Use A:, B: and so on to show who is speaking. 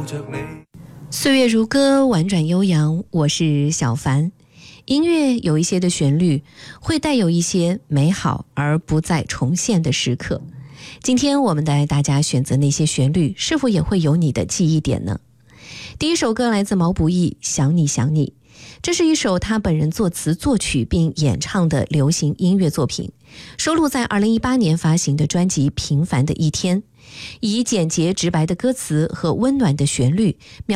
A: 岁月如歌，婉转悠扬，我是小凡。音乐有一些的旋律会带有一些美好而不再重现的时刻，今天我们带大家选择那些旋律，是否也会有你的记忆点呢？第一首歌来自毛不易，想你想你。这是一首他本人作词作曲并演唱的流行音乐作品，收录在2018年发行的专辑《平凡的一天》，以简洁直白的歌词和温暖的旋律描